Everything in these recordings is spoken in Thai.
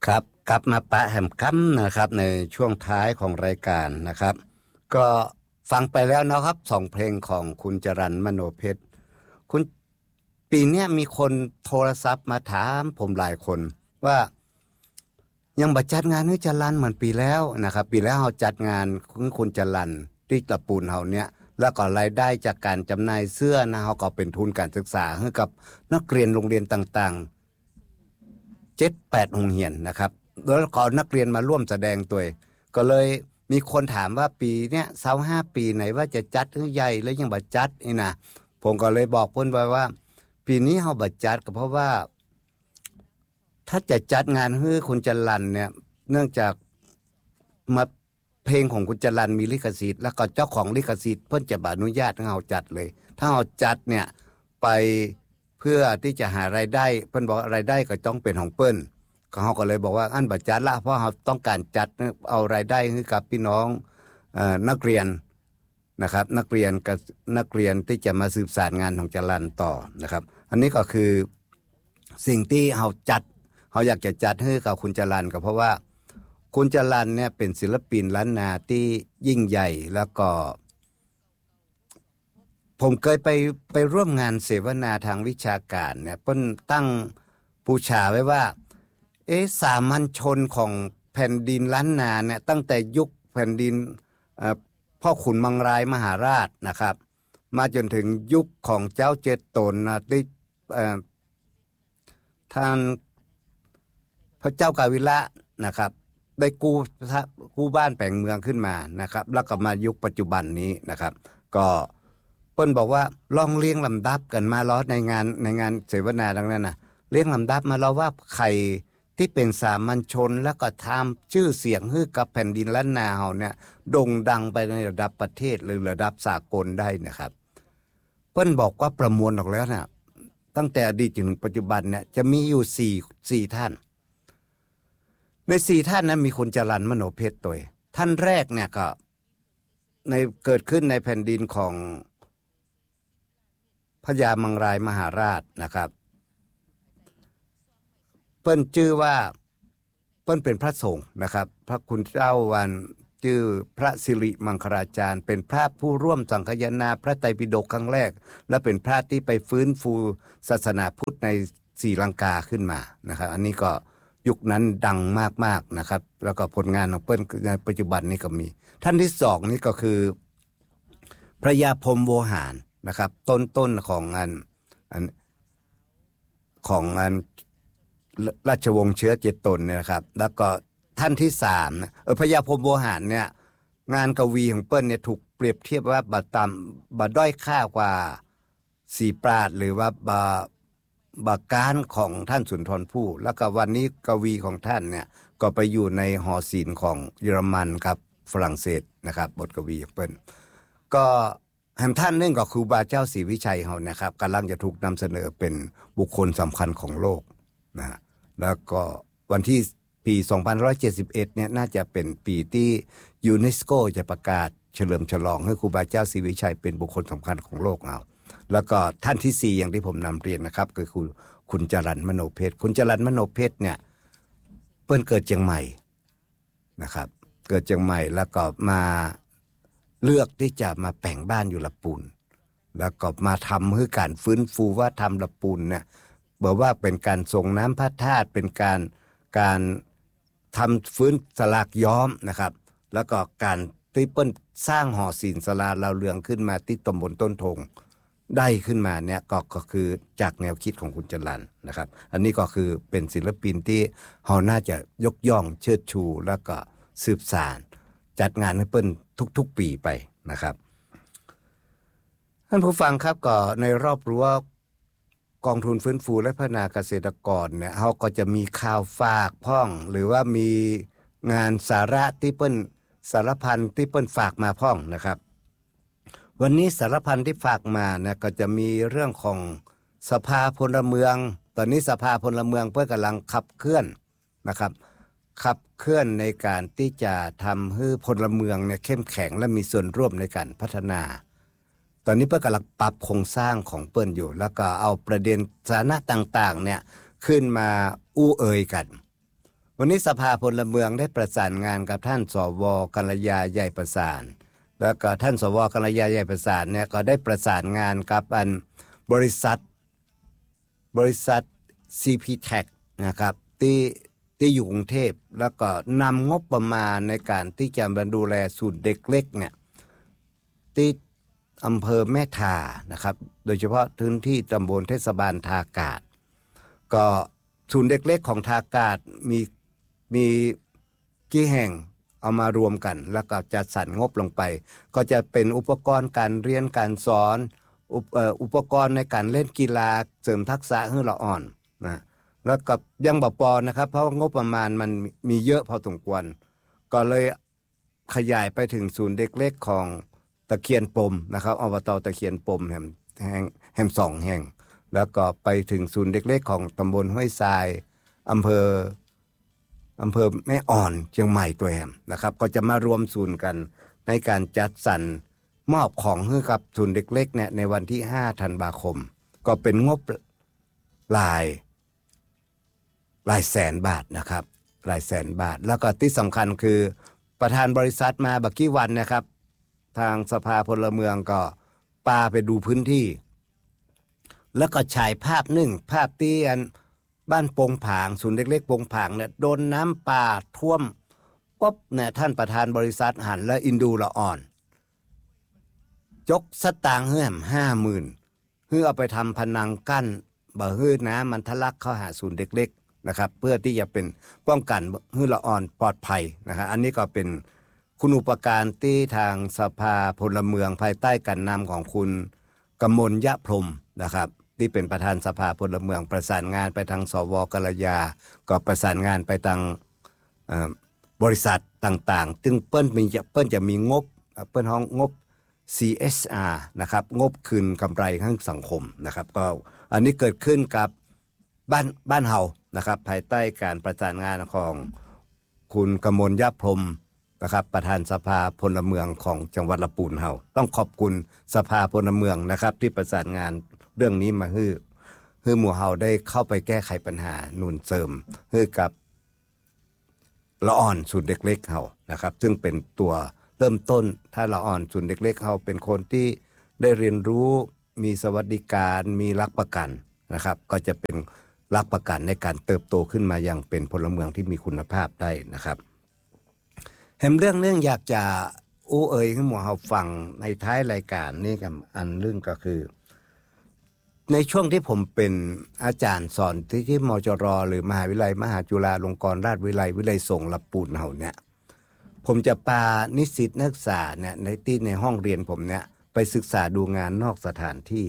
ครับกลับมาปะแหมค่ำนะครับในช่วงท้ายของรายการนะครับก็ฟังไปแล้วนะครับ2 เพลงของคุณจรัญมโนเพชรคุณปีเนี้ยมีคนโทรศัพท์มาถามผมหลายคนว่ายังบัดจัดงานให้จรัญเหมือนปีแล้วนะครับปีแล้วเราจัดงานของคุณจรัญที่ตะปูนเฮาเนี่ยแล้วก็รายได้จากการจำหน่ายเสื้อนะเขาก็เป็นทุนการศึกษาให้กับนักเรียนโรงเรียนต่างๆ7-8 โรงเรียนนะครับแล้วก็นักเรียนมาร่วมแสดงตัวเองก็เลยมีคนถามว่าปีเนี้ย25 ปีไหนว่าจะจัดให้ใหญ่แล้วยังบัดจัดนี่นะผมก็เลยบอกเพิ่นไปว่าปีนี้เฮาบัดจัดก็เพราะว่าถ้าจะจัดงานให้คุณจรัญเนี่ยเนื่องจากมาเพลงของคุณจรัญมีลิขสิทธิ์แล้วก็เจ้าของลิขสิทธิ์เพิ่นจะบ่อนุญาตให้เฮาจัดเลยถ้าเฮาจัดเนี่ยไปเพื่อที่จะหารายได้เพิ่นบอกรายได้ก็ต้องเป็นของเปิ้นเขาก็เลยบอกว่าอันบัดจัดละเพราะเราต้องการจัดเอารายได้ให้กับพี่น้องนักเรียนนะครับนักเรียนกับนักเรียนที่จะมาสืบสานงานของจรัญต่อนะครับอันนี้ก็คือสิ่งที่เราอยากจะจัดให้กับคุณจรัญก็เพราะว่าคุณจรัญเนี่ยเป็นศิลปินล้านนาที่ยิ่งใหญ่แล้วก็ผมเคยไปร่วมงานเสวนาทางวิชาการเนี่ยเพิ่นตั้งปูชาไว้ว่าสามัญชนของแผ่นดินล้านนาเนี่ยตั้งแต่ยุคแผ่นดินพ่อขุนมังรายมหาราชนะครับมาจนถึงยุคของเจ้าเจตตนที่ทางพระเจ้ากาวิระนะครับได้กู้บ้านแปลงเมืองขึ้นมานะครับแล้วก็มายุคปัจจุบันนี้นะครับก็เพิ่นบอกว่าลองเรียงลำดับกันมาล้อในงานเสวนาดังนั้นนะเรียงลำดับมาแล้วว่าใครที่เป็นสามัญชนแล้วก็ทำชื่อเสียงให้กับแผ่นดินล้านนาเฮาเนี่ยโด่งดังไปในระดับประเทศหรือระดับสากลได้นะครับเพิ่นบอกว่าประมวลออกแล้วนะตั้งแต่อดีตจนถึงปัจจุบันเนี่ยจะมีอยู่สี่ท่านใน4 ท่านนั้นมีคุณจรัญมโนเพชรตัวท่านแรกเนี่ยก็เกิดขึ้นในแผ่นดินของพญามังรายมหาราชนะครับเปิ้นชื่อว่าเปิ้นเป็นพระสงฆ์นะครับพระคุณเจ้าวันชื่อพระสิริมังคลาจารย์เป็นพระผู้ร่วมสังคายนาพระไตรปิฎกครั้งแรกและเป็นพระที่ไปฟื้นฟูศาสนาพุทธในศรีลังกาขึ้นมานะครับอันนี้ก็ยุคนั้นดังมากๆนะครับแล้วก็ผลงานของเปิ้นในปัจจุบันนี้ก็มีท่านที่2นี่ก็คือพระยาพรหมโวหารนะครับต้นของของราชวงศ์เชื้อเจตตนเนี่ยนะครับแล้วก็ท่านที่3พระยาพรหมโวหารเนี่ยงานกวีของเปิ้นเนี่ยถูกเปรียบเทียบว่าบ่ด้อยค่ากว่าสีปราดหรือว่าบาการของท่านสุนทรภู่แล้วก็วันนี้กวีของท่านเนี่ยก็ไปอยู่ในหอศิลป์ของเยอรมันครับฝรั่งเศสนะครับบทกวีของเปิ้นก็แห่งท่านนึงก็ครูบาเจ้าศรีวิชัยเฮานะครับกำลังจะถูกนำเสนอเป็นบุคคลสำคัญของโลกนะแล้วก็วันที่ปี2171เนี่ยน่าจะเป็นปีที่ยูเนสโกจะประกาศเฉลิมฉลองให้ครูบาเจ้าศรีวิชัยเป็นบุคคลสำคัญของโลกเอาแล้วก็ท่านที่4อย่างที่ผมนำเรียนนะครับก็คือคุณจรัญมโนเพชรคุณจรัญมโนเพชรเนี่ยเปิ้นเกิดเชียงใหม่นะครับเกิดเชียงใหม่แล้วก็มาเลือกที่จะมาแปลงบ้านอยู่ละปูนแล้วก็มาทำให้การฟื้นฟูว่าทำละปูนเนี่ยบอกว่าเป็นการส่งน้ำพระธาตุเป็นการทำฟื้นสลากย้อมนะครับแล้วก็การที่เปิ้นสร้างหอศิลป์ศาลาลาวเรืองขึ้นมาที่ตำบลต้นธงได้ขึ้นมาเนี่ยก็คือจากแนวคิดของคุณจรัญนะครับอันนี้ก็คือเป็นศิลปินที่เฮาน่าจะยกย่องเชิดชูแล้วก็สืบสานจัดงานให้เปิ้นทุกๆปีไปนะครับท่านผู้ฟังครับก็ในรอบรั้วกองทุนฟื้นฟูและพัฒนาเกษตรกรเนี่ยเฮาก็จะมีข่าวฝากพ่องหรือว่ามีงานสาระที่เปิ้นสารพันที่เปิ้นฝากมาพ่องนะครับวันนี้สารพันที่ฝากมาเนี่ยก็จะมีเรื่องของสภาพลเมืองตอนนี้สภาพลเมืองเพื่อกำลังขับเคลื่อนนะครับขับเคลื่อนในการที่จะทำให้พลเมืองเนี่ยเข้มแข็งและมีส่วนร่วมในการพัฒนาตอนนี้เพื่อกำลังปรับโครงสร้างของเปิ้นอยู่แล้วก็เอาประเด็นสาระต่างๆเนี่ยขึ้นมาอู้เอ่ยกันวันนี้สภาพลเมืองได้ประสานงานกับท่านสวกัลยาใหญ่ประสานแล้วก็ท่านสวกัลยาใหญ่ประสานเนี่ยก็ได้ประสานงานกับบริษัท CP Tech นะครับที่อยู่กรุงเทพแล้วก็นำงบประมาณในการที่จะมาดูแลศูนย์เด็กเล็กเนี่ยที่อำเภอแม่ทานะครับโดยเฉพาะพื้นที่ตำบลเทศบาลทากาศก็ศูนย์เด็กเล็กของทากาศมีกี่แห่งเอามารวมกันแล้วก็จัดสรรงบลงไปก็จะเป็นอุปกรณ์การเรียนการสอนอุปกรณ์ในการเล่นกีฬาเสริมทักษะให้ละอ่อนนะแล้วก็ยังบ่พอนะครับเพราะงบประมาณมันมีเยอะพอสมควรก็เลยขยายไปถึงศูนย์เด็กเล็กของตะเคียนปมนะครับอบต.ตะเคียนปมแห่ง2 แห่งแล้วก็ไปถึงศูนย์เด็กเล็กของตำบลห้วยทรายอำเภอแม่อ่อนเชียงใหม่ตัวแหมนะครับก็จะมารวมศูนย์กันในการจัดสรรมอบของให้กับศูนย์เด็กเล็กเนี่ยในวันที่5 ธันวาคมก็เป็นงบหลายแสนบาทนะครับหลายแสนบาทแล้วก็ที่สำคัญคือประธานบริษัทมาบักกี้วันนะครับทางสภาพลเมืองก็ปาไปดูพื้นที่แล้วก็ฉายภาพภาพที่บ้านโปงผางศูนย์เด็กเล็กโปงผางเนี่ยโดนน้ำป่าท่วมปุ๊บเนี่ยท่านประธานบริษัทหันและอินดูละอ่อนจกสตางค์เฮื่ม50,000เพื่อเอาไปทำพนังกั้นบ่ฮื้อน้ำมันทะลักเข้าหาศูนย์เด็กเล็กนะครับเพื่อที่จะเป็นป้องกันฮื้อละอ่อนปลอดภัยนะครับอันนี้ก็เป็นคุณูปการที่ทางสภาพลเมืองภายใต้การนำของคุณกมลยะพรหมนะครับที่เป็นประธานสภาพลเมืองประสานงานไปทางสวกัลยาก็ประสานงานไปทางบริษัทต่างๆซึ่งเปิ้นจะมีงบเปิ้นห้องงบ CSR นะครับงบคืนกำไรให้สังคมนะครับก็อันนี้เกิดขึ้นกับบ้านเฮานะครับภายใต้การประสานงานของคุณกมลยะพรหมนะครับประธานสภาพลเมืองของจังหวัดลำพูนเฮาต้องขอบคุณสภาพลเมืองนะครับที่ประสานงานเรื่องนี้มาให้หมู่เฮาได้เข้าไปแก้ไขปัญหาหนุนเสริมให้กับละอ่อนศูนย์เด็กเล็กเฮานะครับซึ่งเป็นตัวเริ่มต้นถ้าละอ่อนศูนย์เด็กเล็กเฮาเป็นคนที่ได้เรียนรู้มีสวัสดิการมีหลักประกันนะครับก็จะเป็นหลักประกันในการเติบโตขึ้นมาอย่างเป็นพลเมืองที่มีคุณภาพได้นะครับเห็นเรื่องอยากจะให้หมู่เฮาฟังในท้ายรายการนี่กับอันเรื่องก็คือในช่วงที่ผมเป็นอาจารย์สอนที่มจร.หรือมหาวิทยาลัยมหาจุฬาลงกรณราชวิทยาลัยวิทยาลัยสงฆ์ลำพูนเฮาเนี่ยผมจะพานิสิตนักศึกษาเนี่ยในห้องเรียนผมเนี่ยไปศึกษาดูงานนอกสถานที่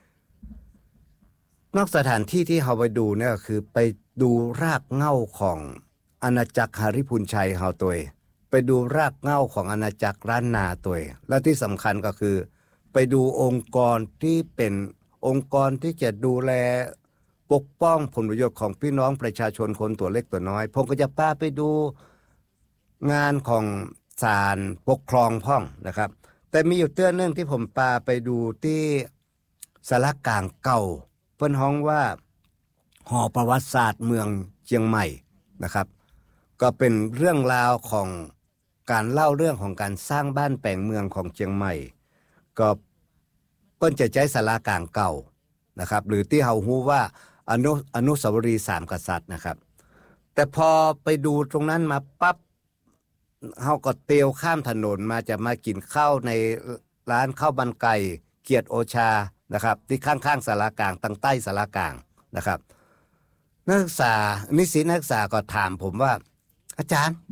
ที่เฮาไปดูเนี่ยก็คือไปดูรากเหง้าของอาณาจักรหฤพุนชัยเฮาตัวไปดูรากเหง้าของอาณาจักรล้านนาตัวและที่สำคัญก็คือไปดูองค์กรที่เป็นองค์กรที่จะดูแลปกป้องผลประโยชน์ของพี่น้องประชาชนคนตัวเล็กตัวน้อยผมก็จะพาไปดูงานของศาลปกครองพ่องนะครับแต่มีอยู่เตื้อนึงที่ผมพาไปดูที่สารกลางเก่าเพิ่นฮ้องว่าหอประวัติศาสตร์เมืองเชียงใหม่นะครับก็เป็นเรื่องราวของการเล่าเรื่องของการสร้างบ้านแปลงเมืองของเชียงใหม่ก็เปิ้นจะใช้ศาลากลางเก่านะครับหรือที่เฮาฮู้ว่าอนุสาวรีย์3 กษัตริย์นะครับแต่พอไปดูตรงนั้นมาปั๊บเฮาก็เตียวข้ามถนนมาจะมากินข้าวในร้านข้าวมันไก่เกียรติโอชานะครับที่ข้างๆศาลากลางตั้งใต้ศาลากลางนะครับนิสิตนักศึกษาก็ถามผมว่าอาจารย์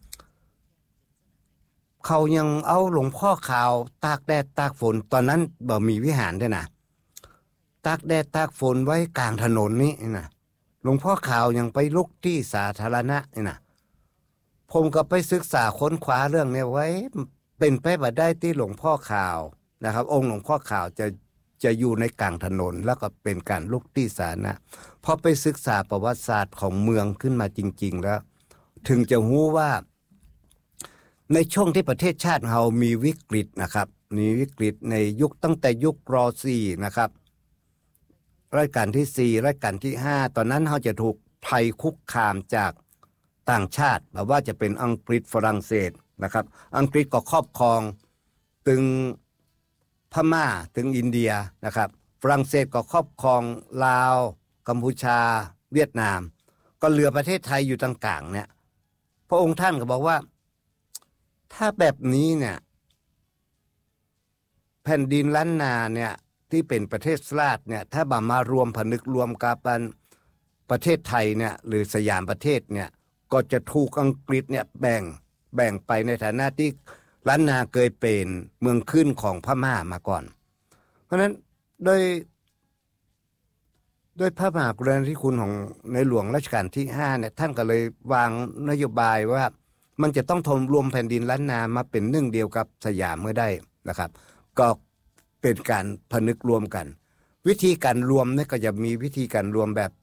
เขายังเอาหลวงพ่อขาวตากแดดตากฝนตอนนั้นบ่มีวิหารด้วยนะตากแดดตากฝนไว้กลางถนนนี้นะหลวงพ่อขาวยังไปลุกที่สาธารณะนี่นะผมก็ไปศึกษาค้นคว้าเรื่องนี้ไว้เป็นไปบ่ได้ที่หลวงพ่อขาวนะครับองค์หลวงพ่อขาวจะอยู่ในกลางถนนแล้วก็เป็นการลุกที่สาธารณะพอไปศึกษาประวัติศาสตร์ของเมืองขึ้นมาจริงๆแล้วถึงจะรู้ว่าในช่วงที่ประเทศชาติเรามีวิกฤตนะครับมีวิกฤตในยุคตั้งแต่ยุคร.4 นะครับรัชกาลที่4รัชกาลที่5ตอนนั้นเราจะถูกภัยคุกคามจากต่างชาติแบบว่าจะเป็นอังกฤษฝรั่งเศสนะครับอังกฤษก็ครอบครองถึงพม่าถึงอินเดียนะครับฝรั่งเศสก็ครอบครองลาวกัมพูชาเวียดนามก็เหลือประเทศไทยอยู่ตรงกลางเนี่ยพระองค์ท่านก็บอกว่าถ้าแบบนี้เนี่ยแผ่นดินล้านนาเนี่ยที่เป็นประเทศชาติเนี่ยถ้าบ่มารวมผนึกรวมกับประเทศไทยเนี่ยหรือสยามประเทศเนี่ยก็จะถูกอังกฤษเนี่ยแบ่งไปในฐานะที่ล้านนาเคยเป็นเมืองขึ้นของพม่ามาก่อนเพราะฉะนั้นโดยพระมหากรุณาธิคุณของในหลวงรัชกาลที่5เนี่ยท่านก็เลยวางนโยบายว่ามันจะต้องรวมแผ่นดินล้านนามาเป็นหนึ่งเดียวกับสยามเมื่อได้นะครับก็เป็นการผนึกรวมกันวิธีการรวมเนี่ยก็จะมีวิธีการรวมแบบ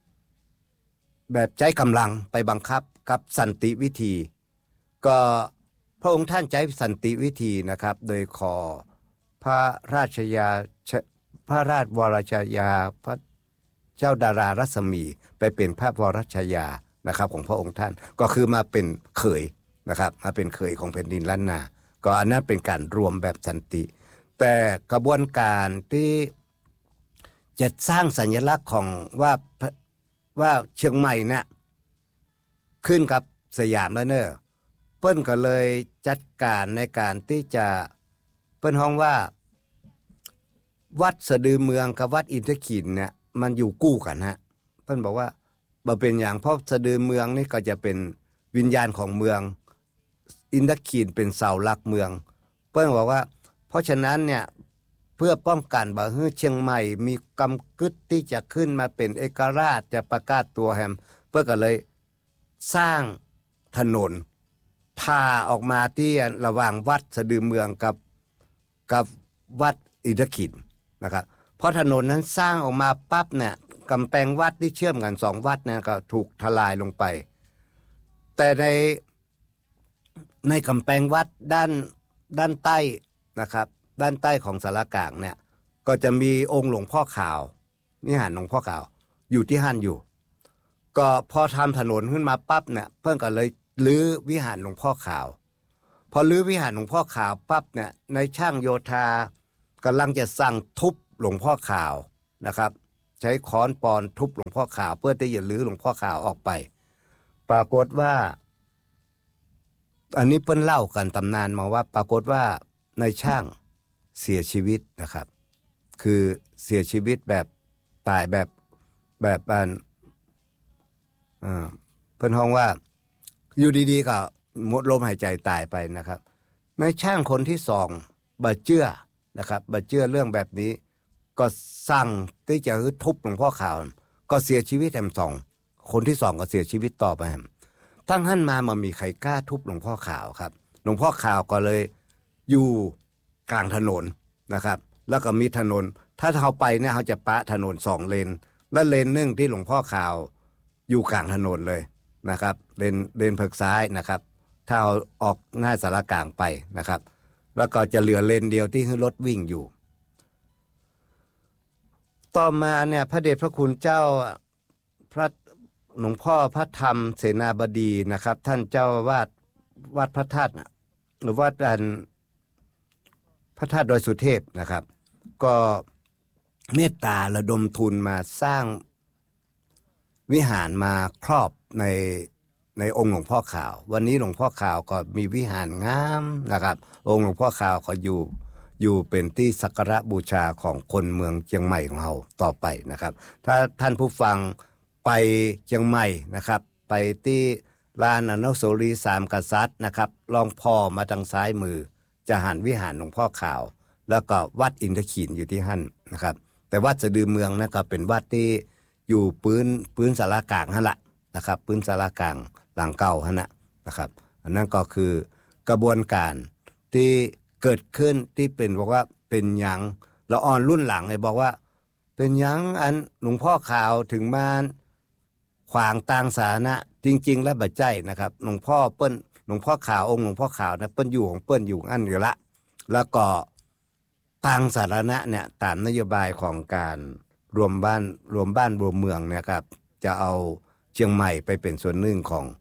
ใช้กำลังไปบังคับกับสันติวิธีก็พระองค์ท่านใช้สันติวิธีนะครับโดยขอพระราชวรชายาพระเจ้าดารารัศมีไปเป็นพระวรชายานะครับของพระองค์ท่านก็คือมาเป็นเขยนะครับมาเป็นเขยของแผ่นดินล้านนาก็อันนั้นเป็นการรวมแบบสันติแต่กระบวนการที่จะสร้างสัญลักษณ์ของว่าเชียงใหม่เนี่ยขึ้นกับสยามแล้วเนอะเปิ้นก็เลยจัดการในการที่จะเปิ้นฮ้องว่าวัดสะดือเมืองกับวัดอินทขินเนี่ยมันอยู่คู่กันฮะเปิ้นบอกว่าบ่เป็นอย่างเพราะสะดือเมืองนี่ก็จะเป็นวิญญาณของเมืองอินทขินเป็นเสาหลักเมืองเปิ้นบอกว่าเพราะฉะนั้นเนี่ยเพื่อป้องกันบ่ให้เชียงใหม่มีกำกึดที่จะขึ้นมาเป็นเอกราชจะประกาศตัวแฮมเพื่อก็เลยสร้างถนนพาออกมาที่ระหว่างวัดสะดือเมืองกับวัดอินทขินนะครับเพราะถนนนั้นสร้างออกมาปั๊บเนี่ยกำแพงวัดที่เชื่อมกัน2วัดเนี่ยก็ถูกทลายลงไปแต่ในกำแพงวัดด้านใต้นะครับด้านใต้ของศาลากลางเนี่ยก็จะมีองค์หลวงพ่อขาววิหารหลวงพ่อขาวอยู่ที่หั่นอยู่ก็พอทำถนนขึ้นมาปั๊บเนี่ยเพิ่นก็เลยรื้อวิหารหลวงพ่อขาวพอรื้อวิหารหลวงพ่อขาวปั๊บเนี่ยในช่างโยธากำลังจะสั่งทุบหลวงพ่อขาวนะครับใช้ค้อนปอนทุบหลวงพ่อขาวเพื่อที่จะรื้อหลวงพ่อขาวออกไปปรากฏว่าอันนี้เพิ่นเล่ากันตำนานมาว่าปรากฏว่าในช่างเสียชีวิตนะครับคือเสียชีวิตแบบตายแบบเพิ่นฮ้องว่าอยู่ดีๆก็หมดลมหายใจตายไปนะครับในช่างคนที่2บ่เชื่อนะครับบ่เชื่อเรื่องแบบนี้ก็สั่งที่จะทุบหลวงพ่อขาวก็เสียชีวิตแถม2คนที่2ก็เสียชีวิตต่อไปแถมตั้งหั่นมามีใครกล้าทุบหลวงพ่อขาวครับหลวงพ่อขาวก็เลยอยู่กลางถนนนะครับแล้วก็มีถนนถ้าเราไปเนี่ยเราจะปะถนน2เลนและเลนนึงที่หลวงพ่อขาวอยู่กลางถนนเลยนะครับเลนเพิกซ้ายนะครับถ้าเอาออกหน้าศาลากลางไปนะครับแล้วก็จะเหลือเลนเดียวที่รถวิ่งอยู่ต่อมาเนี่ยพระเดชพระคุณเจ้าพระหลวงพ่อพระธรรมเสนาบดีนะครับท่านเจ้าวาดวัดพระธาตุหรือวัดพระธาตุดอยสุเทพนะครับก็เมตตาระดมทุนมาสร้างวิหารมาครอบในองค์หลวงพ่อขาววันนี้หลวงพ่อขาวก็มีวิหารงามนะครับองค์หลวงพ่อขาวก็อยู่เป็นที่สักการะบูชาของคนเมืองเชียงใหม่ของเราต่อไปนะครับถ้าท่านผู้ฟังไปเชียงใหม่นะครับไปที่ลานอนุสาวรีย์3กษัตริย์นะครับลองพอมาทางซ้ายมือจะหันวิหารหลวงพ่อขาวแล้วก็วัดอินทขินอยู่ที่หั่นนะครับแต่วัดสะดือเมืองนะก็เป็นวัดที่อยู่พื้นศาลากลางหั่นละนะครับพื้นศาลากลางหลังเก่าหั่นนะครับอันนั้นก็คือกระบวนการที่เกิดขึ้นที่เป็นบอกว่าเป็นหยังละอ่อนรุ่นหลังเลยบอกว่าเป็นหยังอันหลวงพ่อขาวถึงมาขวางทางสาธารณะจริงๆแล้วบ่ใจนะครับหลวงพ่อขาวองค์หลวงพ่อขาวนะเปิ้นอยู่ของเปิ้นอยู่อันอยู่ละแล้วก็ทางสาธารณะเนี่ยตามนโยบายของการรวมบ้านรวมเมืองเนี่ยครับจะเอาเชียงใหม่ไปเป็นส่วนหนึ่งของ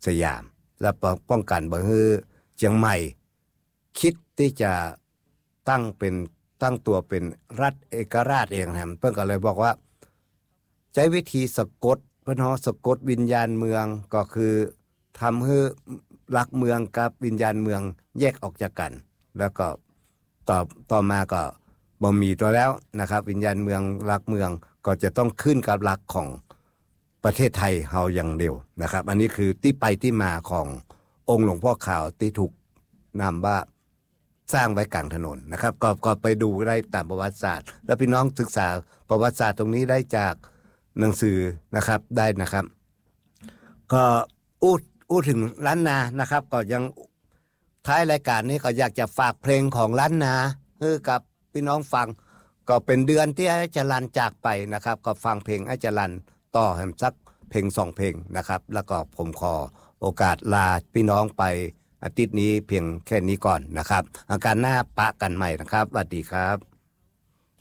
สยาม และป้องกันบ่ให้เชียงใหม่คิดที่จะตั้งตัวเป็นรัฐเอกราชเองนะเพิ่นก็เลยบอกว่าใช้วิธีสะกดเพิ่นสะกดวิญญาณเมืองก็คือทำให้หลักเมืองกับวิญญาณเมืองแยกออกจากกันแล้วก็ต่อมาก็บ่มีตัวแล้วนะครับวิญญาณเมืองหลักเมืองก็จะต้องขึ้นกับหลักของประเทศไทยเฮาอย่างเดียวนะครับอันนี้คือที่ไปที่มาขององค์หลวงพ่อขาวที่ถูกนำว่าสร้างไว้กลางถนนนะครับก็ไปดูได้ตามประวัติศาสตร์แล้วพี่น้องศึกษาประวัติศาสตร์ตรงนี้ได้จากหนังสือนะครับได้นะครับก็อู้ถึงล้านนานะครับก็ยังท้ายรายการนี้ก็อยากจะฝากเพลงของล้านนาให้กับพี่น้องฟังก็เป็นเดือนที่อาจารย์จากไปนะครับก็ฟังเพลงอาจารย์ต่อให้สักเพลง2เพลงนะครับแล้วก็ผมขอโอกาสลาพี่น้องไปอาทิตย์นี้เพียงแค่นี้ก่อนนะครับอาการหน้าปะกันใหม่นะครับสวัสดีครับ